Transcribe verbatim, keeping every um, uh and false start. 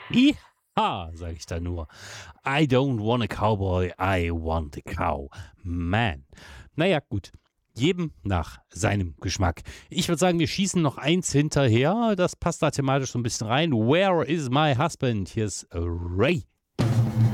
Iha, sage ich da nur. I don't want a cowboy, I want a cow. Man. Naja, gut. Jedem nach seinem Geschmack. Ich würde sagen, wir schießen noch eins hinterher. Das passt da thematisch so ein bisschen rein. Where is my husband? Hier ist Ray.